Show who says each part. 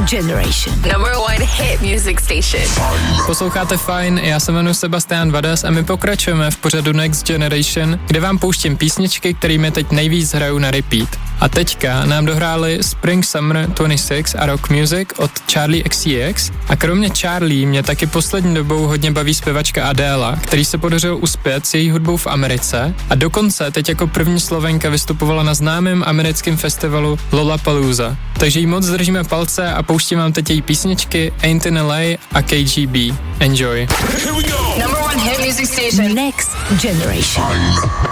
Speaker 1: Generation.
Speaker 2: Number one hit music station.
Speaker 3: Posloucháte Fajn, já se jmenuji Sebastian Vadas a my pokračujeme v pořadu Next Generation, kde vám pouštím písničky, kterými teď nejvíc hraju na repeat. A teďka nám dohráli Spring Summer 26 a Rock Music od Charli XCX. A kromě Charlie mě taky poslední dobou hodně baví zpěvačka Adéla, který se podařil uspět s její hudbou v Americe a dokonce teď jako první Slovenka vystupovala na známém americkém festivalu Lollapalooza. Takže jí moc držíme palce a pouštím vám teď její písničky Ain't in LA a KGB. Enjoy.
Speaker 2: Number one hit music station.
Speaker 1: Next Generation.